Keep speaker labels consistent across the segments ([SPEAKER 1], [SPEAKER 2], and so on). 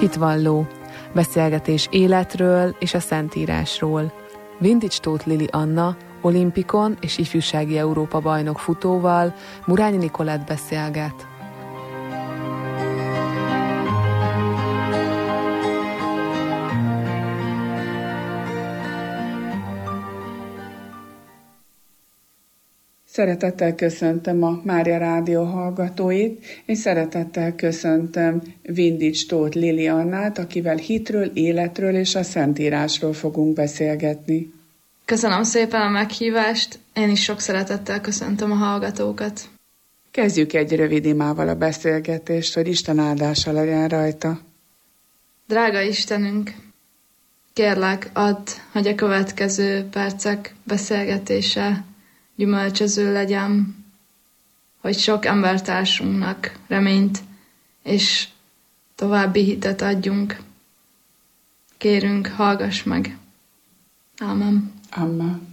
[SPEAKER 1] Hitvalló. Beszélgetés életről és a Szentírásról. Vindics Tóth Lili Anna, olimpikon és ifjúsági Európa bajnok futóval Murányi Nikolett beszélget.
[SPEAKER 2] Szeretettel köszöntöm a Mária Rádió hallgatóit, és szeretettel köszöntöm Vindics Tóth Lili Annát, akivel hitről, életről és a Szentírásról fogunk beszélgetni.
[SPEAKER 3] Köszönöm szépen a meghívást, én is sok szeretettel köszöntöm a hallgatókat.
[SPEAKER 2] Kezdjük egy rövid imával a beszélgetést, hogy Isten áldása legyen rajta.
[SPEAKER 3] Drága Istenünk, kérlek, add, hogy a következő percek beszélgetése gyümölcsöző legyen, hogy sok embertársunknak reményt és további hitet adjunk. Kérünk, hallgass meg. Ámen.
[SPEAKER 2] Amen.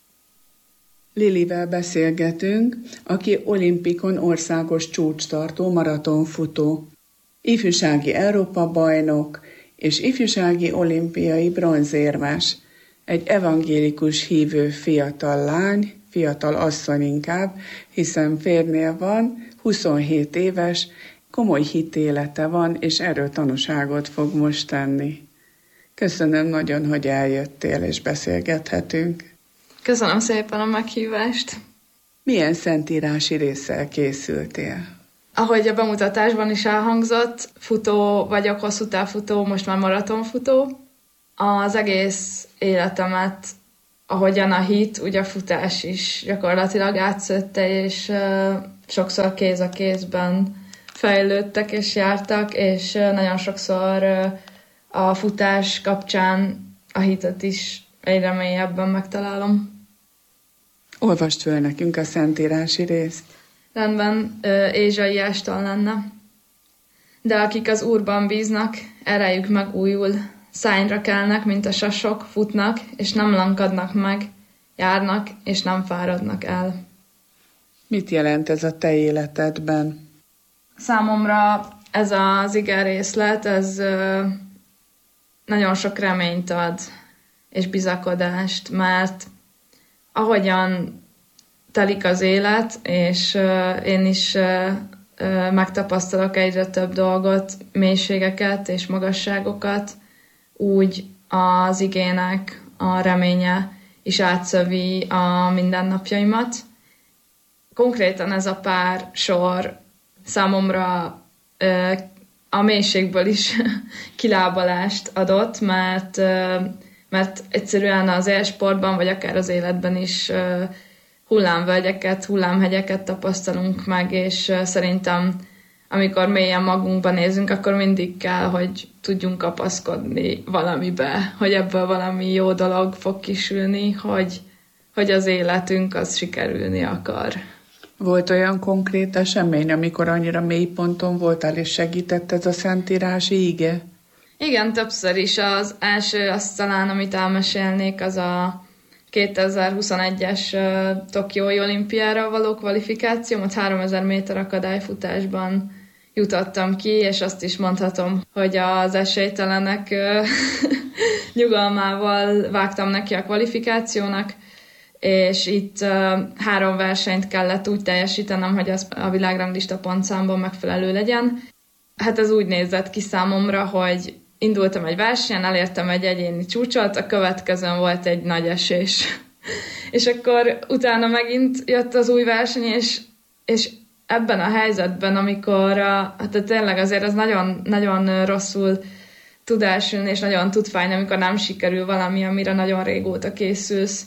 [SPEAKER 2] Lilivel beszélgetünk, aki olimpikon országos csúcstartó maratonfutó, ifjúsági Európa bajnok és ifjúsági olimpiai bronzérmes, egy evangélikus hívő fiatal lány, fiatal asszony inkább, hiszen férnél van, 27 éves, komoly hitélete van, és erről tanúságot fog most tenni. Köszönöm nagyon, hogy eljöttél, és beszélgethetünk.
[SPEAKER 3] Köszönöm szépen a meghívást.
[SPEAKER 2] Milyen szentírási résszel készültél?
[SPEAKER 3] Ahogy a bemutatásban is elhangzott, futó vagyok, hosszú távfutó, most már maratonfutó. Az egész életemet, ahogyan a hit, ugye a futás is gyakorlatilag átszőtte, és sokszor kéz a kézben fejlődtek és jártak, és nagyon sokszor a futás kapcsán a hitet is egyre mélyebben megtalálom.
[SPEAKER 2] Olvasd föl nekünk a szentírási részt.
[SPEAKER 3] Rendben, Ézsaiástól lenne. De akik az Úrban bíznak, erejük megújul, szárnyra kelnek, mint a sasok, futnak, és nem lankadnak meg, járnak, és nem fáradnak el.
[SPEAKER 2] Mit jelent ez a te életedben?
[SPEAKER 3] Számomra ez az igerészlet, ez nagyon sok reményt ad, és bizakodást, mert ahogyan telik az élet, és én is megtapasztalok egyre több dolgot, mélységeket és magasságokat, úgy az igének a reménye is átszövi a mindennapjaimat. Konkrétan ez a pár sor számomra a mélységből is kilábalást adott, mert egyszerűen az élsportban, vagy akár az életben is hullámvölgyeket, hullámhegyeket tapasztalunk meg, és szerintem amikor mélyen magunkba nézünk, akkor mindig kell, hogy tudjunk kapaszkodni valamibe, hogy ebből valami jó dolog fog kisülni, hogy az életünk az sikerülni akar.
[SPEAKER 2] Volt olyan konkrét esemény, amikor annyira mély ponton voltál, és segített ez a szentírási ige?
[SPEAKER 3] Igen, többször is. Az első, azt talán, amit elmesélnék, az a 2021-es Tokiói olimpiára való kvalifikáció, ott 3000 méter akadályfutásban jutottam ki, és azt is mondhatom, hogy az esélytelenek nyugalmával vágtam neki a kvalifikációnak, és itt 3 versenyt kellett úgy teljesítenem, hogy az a világranglista pontszámban megfelelő legyen. Hát ez úgy nézett ki számomra, hogy indultam egy versenyen, elértem egy egyéni csúcsot, a következőn volt egy nagy esés. És akkor utána megint jött az új verseny, és ebben a helyzetben, amikor hát tényleg azért az nagyon, nagyon rosszul tud elsülni, és nagyon tud fájni, amikor nem sikerül valami, amire nagyon régóta készülsz.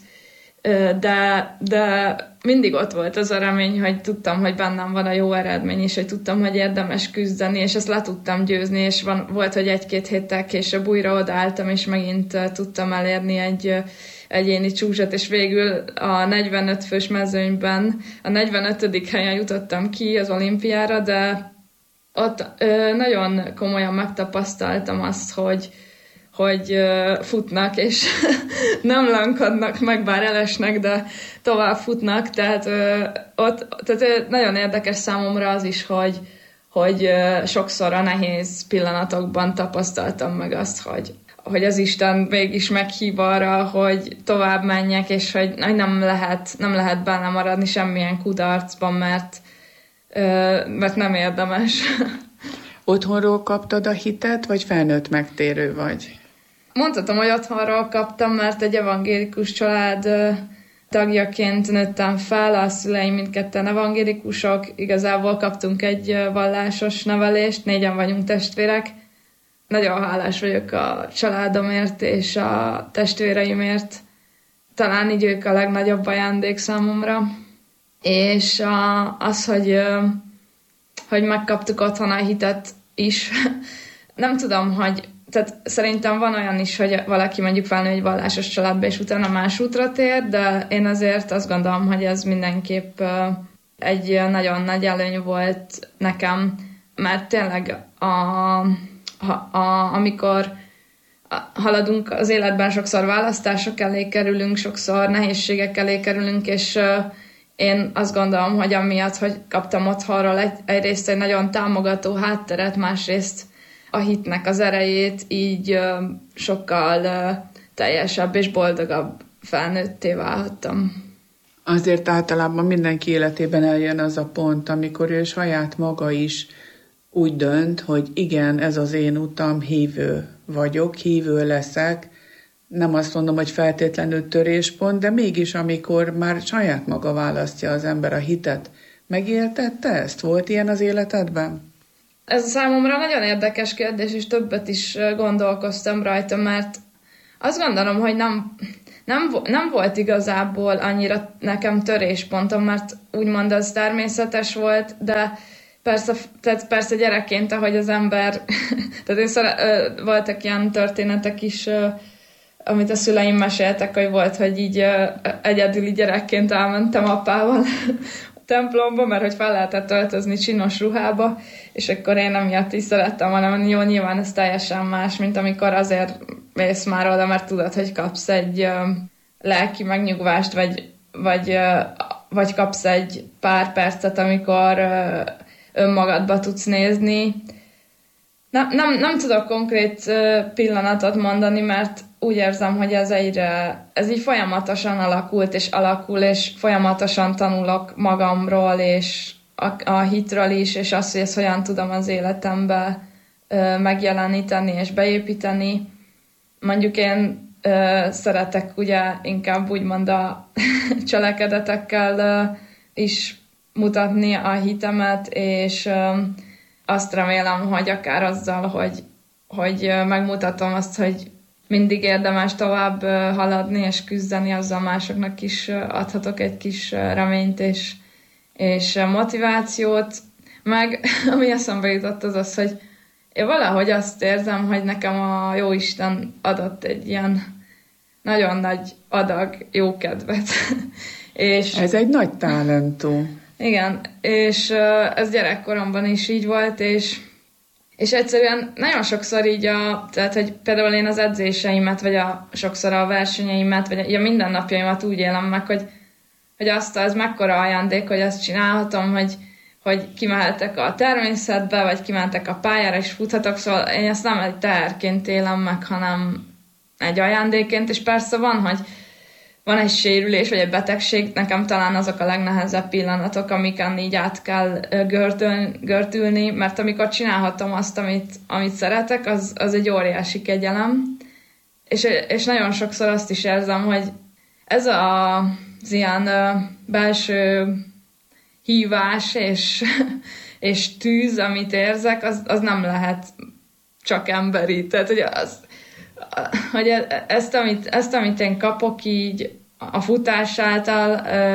[SPEAKER 3] De mindig ott volt az a remény, hogy tudtam, hogy bennem van a jó eredmény, és hogy tudtam, hogy érdemes küzdeni, és ezt le tudtam győzni, és volt, hogy 1-2 héttel később újra odaálltam, és megint tudtam elérni egy egyéni csúcsot, és végül a 45 fős mezőnyben a 45. helyen jutottam ki az olimpiára, de ott nagyon komolyan megtapasztaltam azt, hogy futnak, és nem lankadnak meg, bár elesnek, de tovább futnak, tehát nagyon érdekes számomra az is, hogy sokszor a nehéz pillanatokban tapasztaltam meg azt, hogy az Isten mégis meghív arra, hogy tovább menjek, és hogy nem lehet benne maradni semmilyen kudarcban, mert nem érdemes.
[SPEAKER 2] Otthonról kaptad a hitet, vagy felnőtt megtérő vagy?
[SPEAKER 3] Mondhatom, hogy otthonról kaptam, mert egy evangélikus család tagjaként nőttem fel, a szüleim mindketten evangélikusok, igazából kaptunk egy vallásos nevelést, 4-en vagyunk testvérek. Nagyon hálás vagyok a családomért és a testvéreimért. Talán így ők a legnagyobb ajándék számomra. És az, hogy megkaptuk otthon a hitet is. Nem tudom, tehát szerintem van olyan is, hogy valaki mondjuk felnő egy vallásos családba, és utána más útra tér, de én azért azt gondolom, hogy ez mindenképp egy nagyon nagy előny volt nekem, mert tényleg amikor haladunk az életben, sokszor választások elé kerülünk, sokszor nehézségek elé kerülünk, és én azt gondolom, hogy amiatt, hogy kaptam otthonról egyrészt egy nagyon támogató hátteret, másrészt a hitnek az erejét, így sokkal teljesebb és boldogabb felnőtté válhattam.
[SPEAKER 2] Azért általában mindenki életében eljön az a pont, amikor ő saját maga is úgy dönt, hogy igen, ez az én utam, hívő vagyok, hívő leszek. Nem azt mondom, hogy feltétlenül töréspont, de mégis amikor már saját maga választja az ember a hitet. Megéltette ezt? Volt ilyen az életedben?
[SPEAKER 3] Ez számomra nagyon érdekes kérdés, és többet is gondolkoztam rajta, mert azt gondolom, hogy nem volt igazából annyira nekem töréspontom, mert úgymond az természetes volt, de persze gyerekként, ahogy az ember, tehát voltak ilyen történetek is, amit a szüleim meséltek, hogy volt, hogy így egyedüli gyerekként elmentem apával templomba, mert hogy fel lehetett öltözni csinos ruhába, és akkor én emiatt is szerettem volna menni. Jó, nyilván ez teljesen más, mint amikor azért mész már oda, mert tudod, hogy kapsz egy lelki megnyugvást, vagy kapsz egy pár percet, amikor önmagadba tudsz nézni. Nem tudok konkrét pillanatot mondani, mert úgy érzem, hogy ez így folyamatosan alakult és alakul, és folyamatosan tanulok magamról, és a hitről is, és azt, hogy ezt hogyan tudom az életembe megjeleníteni és beépíteni. Mondjuk én szeretek ugye inkább úgymond a cselekedetekkel is mutatni a hitemet, és azt remélem, hogy akár azzal, hogy megmutatom azt, hogy mindig érdemes tovább haladni és küzdeni, azzal másoknak is adhatok egy kis reményt és motivációt. Meg ami eszembe jutott az, hogy én valahogy azt érzem, hogy nekem a Jóisten adott egy ilyen nagyon nagy adag jókedvet.
[SPEAKER 2] Ez egy nagy talentum.
[SPEAKER 3] Igen, és ez gyerekkoromban is így volt, és egyszerűen nagyon sokszor így tehát, hogy például én az edzéseimet, vagy sokszor a versenyeimet, vagy a mindennapjaimat úgy élem meg, hogy ez mekkora ajándék, hogy azt csinálhatom, hogy kimehetek a természetbe, vagy kimehetek a pályára, és futhatok, szóval én ezt nem egy teherként élem meg, hanem egy ajándékként, és persze van egy sérülés, vagy egy betegség, nekem talán azok a legnehezebb pillanatok, amiken így át kell gördülni, mert amikor csinálhatom azt, amit szeretek, az egy óriási kegyelem. És nagyon sokszor azt is érzem, hogy ez az ilyen belső hívás és tűz, amit érzek, az nem lehet csak emberi. Tehát, hogy ezt, amit én kapok így a futás által,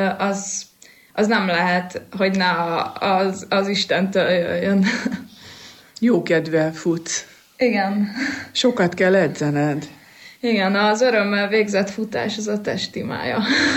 [SPEAKER 3] az nem lehet, hogy ne az Istentől jöjjön.
[SPEAKER 2] Jó kedvel futsz.
[SPEAKER 3] Igen.
[SPEAKER 2] Sokat kell edzened.
[SPEAKER 3] Igen, az örömmel végzett futás az a testimája.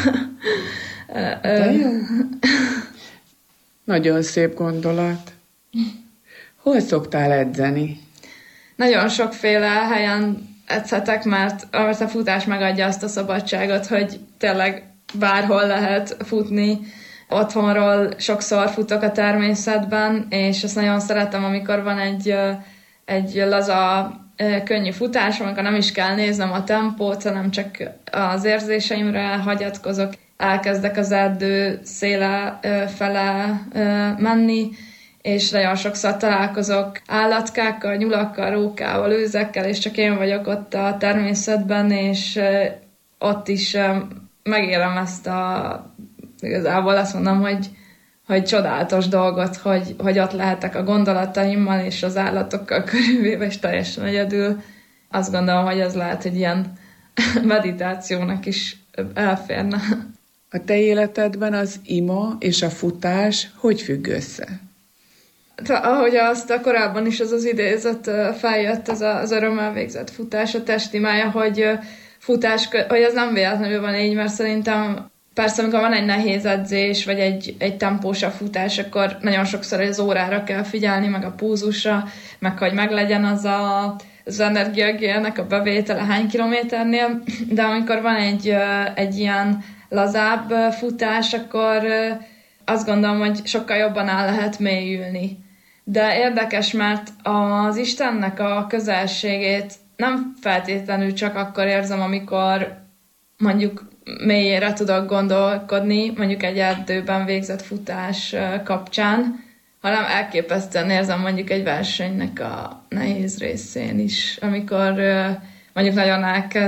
[SPEAKER 2] De jó. Nagyon szép gondolat. Hol szoktál edzeni?
[SPEAKER 3] Nagyon sokféle helyen edzhetek, mert a futás megadja azt a szabadságot, hogy tényleg bárhol lehet futni. Otthonról sokszor futok a természetben, és azt nagyon szeretem, amikor van egy laza, könnyű futás, amikor nem is kell néznem a tempót, hanem csak az érzéseimre hagyatkozok. Elkezdek az erdő széle fele menni, és nagyon sokszor találkozok állatkákkal, nyulakkal, rókával, őzekkel, és csak én vagyok ott a természetben, és ott is megélem ezt igazából azt mondom, hogy csodálatos dolgot, hogy ott lehetek a gondolataimmal és az állatokkal körülvéve, és teljesen egyedül. Azt gondolom, hogy ez lehet, hogy ilyen meditációnak is elférne.
[SPEAKER 2] A te életedben az ima és a futás hogy függ össze?
[SPEAKER 3] Ahogy azt korábban is az idézet feljött, az örömmel végzett futás, a testimája, hogy futás, hogy ez nem véletlenül van így, mert szerintem persze, amikor van egy nehéz edzés, vagy egy tempósabb futás, akkor nagyon sokszor az órára kell figyelni, meg a púzusra, meg hogy meglegyen az energiagélnek a bevétele hány kilométernél, de amikor van egy ilyen lazább futás, akkor azt gondolom, hogy sokkal jobban el lehet mélyülni. De érdekes, mert az Istennek a közelségét nem feltétlenül csak akkor érzem, amikor mondjuk mélyére tudok gondolkodni, mondjuk egy erdőben végzett futás kapcsán, hanem elképesztően érzem mondjuk egy versenynek a nehéz részén is, amikor mondjuk nagyon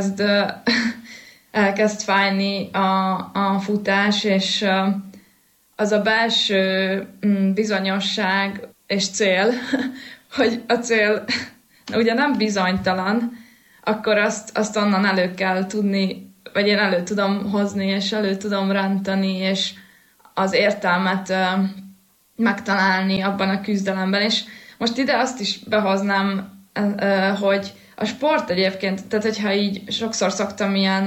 [SPEAKER 3] elkezd fájni a futás, és az a belső bizonyosság és cél, hogy a cél ugye nem bizonytalan, akkor azt onnan elő kell tudni, vagy én elő tudom hozni, és elő tudom rántani, és az értelmet megtalálni abban a küzdelemben. És most ide azt is behoznám, hogy a sport egyébként, tehát hogyha így sokszor szoktam ilyen,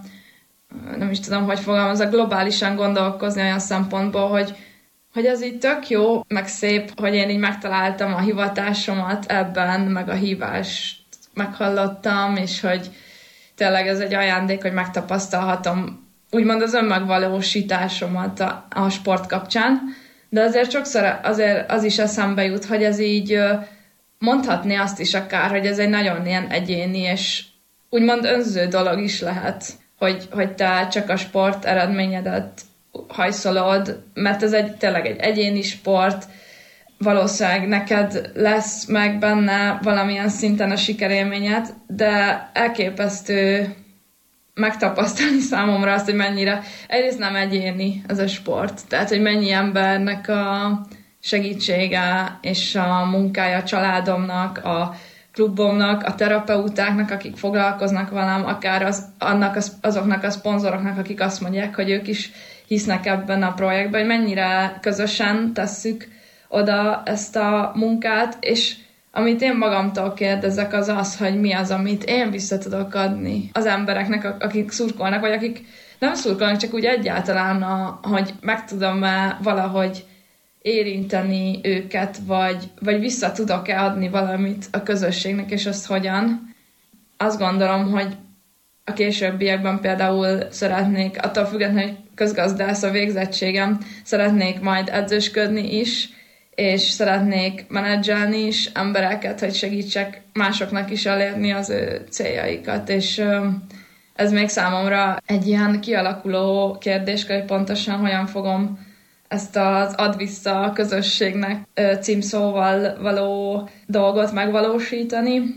[SPEAKER 3] nem is tudom, hogy fogalmazok, globálisan gondolkozni olyan szempontból, hogy az így tök jó, meg szép, hogy én így megtaláltam a hivatásomat ebben, meg a hívást meghallottam, és hogy tényleg ez egy ajándék, hogy megtapasztalhatom úgymond az önmegvalósításomat a sport kapcsán, de azért sokszor azért az is eszembe jut, hogy ez így mondhatni azt is akár, hogy ez egy nagyon ilyen egyéni és úgymond önző dolog is lehet, hogy te csak a sport eredményedet hajszolod, mert ez tényleg egy egyéni sport, valószínűleg neked lesz meg benne valamilyen szinten a sikerélményed, de elképesztő megtapasztalni számomra azt, hogy mennyire egyrészt nem egyéni ez a sport, tehát hogy mennyi embernek a segítsége és a munkája a családomnak, a klubomnak, a terapeutáknak, akik foglalkoznak velem, akár azoknak a szponzoroknak, akik azt mondják, hogy ők is hisznek ebben a projektben, hogy mennyire közösen tesszük oda ezt a munkát, és amit én magamtól kérdezek, az, hogy mi az, amit én vissza tudok adni az embereknek, akik szurkolnak, vagy akik nem szurkolnak, csak úgy egyáltalán, hogy meg tudom-e valahogy érinteni őket, vagy vissza tudok-e adni valamit a közösségnek, és azt hogyan. Azt gondolom, hogy a későbbiekben például szeretnék, attól függetlenül, hogy közgazdász a végzettségem, szeretnék majd edzősködni is, és szeretnék menedzselni is embereket, hogy segítsek másoknak is elérni az ő céljaikat, és ez még számomra egy ilyen kialakuló kérdés, hogy pontosan hogyan fogom ezt az ad vissza a közösségnek címszóval való dolgot megvalósítani.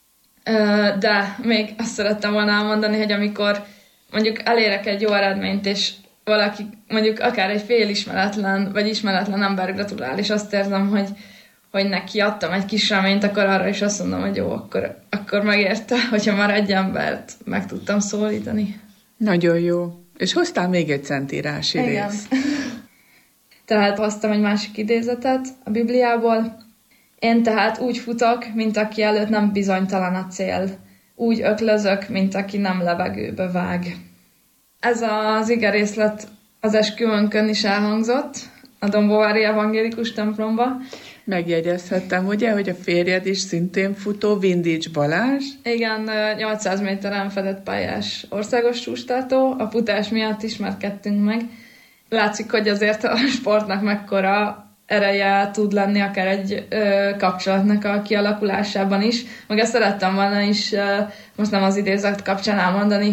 [SPEAKER 3] De még azt szerettem volna elmondani, hogy amikor mondjuk elérek egy jó eredményt, és valaki mondjuk akár egy félismeretlen vagy ismeretlen ember gratulál, és azt érzem, hogy neki adtam egy kis reményt, akkor arra is azt mondom, hogy jó, akkor megérte, hogyha már egy embert meg tudtam szólítani.
[SPEAKER 2] Nagyon jó. És hoztál még egy szentírási részt.
[SPEAKER 3] Tehát hoztam egy másik idézetet a Bibliából. Én tehát úgy futok, mint aki előtt nem bizonytalan a cél. Úgy öklözök, mint aki nem levegőbe vág. Ez az igerészlet az esküvőnkön is elhangzott, a Dombovári Evangélikus templomba.
[SPEAKER 2] Megjegyezhettem, ugye, hogy a férjed is szintén futó, Vindics Balázs.
[SPEAKER 3] Igen, 800 méteren fedett pályás országos csúcstartó. A futás miatt ismerkedtünk meg, látszik, hogy azért a sportnak mekkora ereje tud lenni akár egy kapcsolatnak a kialakulásában is. Meg ezt szerettem volna is, most nem az idézet kapcsán elmondani,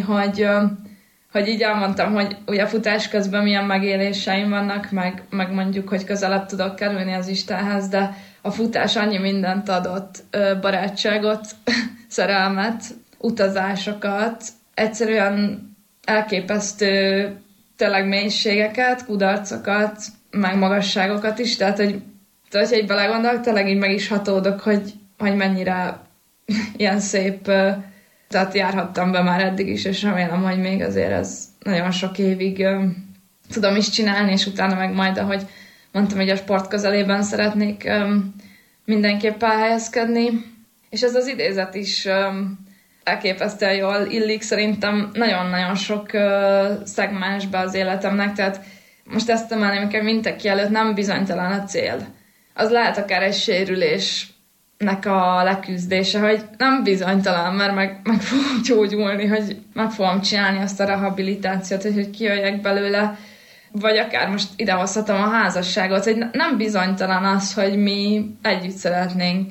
[SPEAKER 3] hogy így elmondtam, hogy ugye a futás közben milyen megéléseim vannak, meg mondjuk, hogy közelebb tudok kerülni az Istenhez, de a futás annyi mindent adott, barátságot, szerelmet, utazásokat, egyszerűen elképesztő tényleg mélységeket, kudarcokat, meg magasságokat is, tehát hogy egy belegondolok, tényleg így meg is hatódok, hogy mennyire ilyen szép, tehát járhattam be már eddig is, és remélem, hogy még azért ez nagyon sok évig tudom is csinálni, és utána meg majd, ahogy mondtam, hogy a sport közelében szeretnék mindenképp elhelyezkedni. És ez az idézet is elképesztően jól illik szerintem nagyon-nagyon sok szegmensbe az életemnek, tehát most ezt emelném, amikor mindenki előtt nem bizonytalan a cél. Az lehet akár egy sérülésnek a leküzdése, hogy nem bizonytalan, mert meg fogom gyógyulni, hogy meg fogom csinálni azt a rehabilitációt, hogy kijöjjek belőle, vagy akár most idehozhatom a házasságot, hogy nem bizonytalan az, hogy mi együtt szeretnénk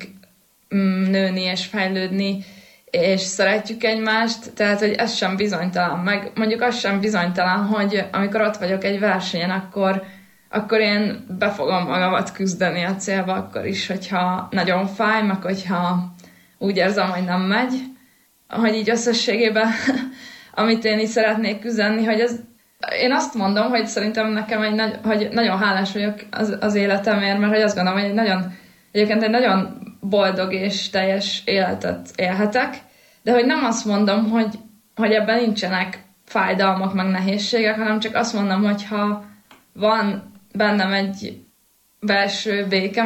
[SPEAKER 3] nőni és fejlődni, és szeretjük egymást, tehát, hogy ez sem bizonytalan. Meg mondjuk az sem bizonytalan, hogy amikor ott vagyok egy versenyen, akkor én be fogom magamat küzdeni a célba, akkor is, hogyha nagyon fáj, meg hogyha úgy érzem, hogy nem megy. Hogy így összességében, amit én így szeretnék küzdeni, hogy ez, én azt mondom, hogy szerintem nekem hogy nagyon hálás vagyok az életemért, mert hogy azt gondolom, hogy egyébként egy nagyon boldog és teljes életet élhetek, de hogy nem azt mondom, hogy ebben nincsenek fájdalmak, meg nehézségek, hanem csak azt mondom, hogy ha van bennem egy belső béke,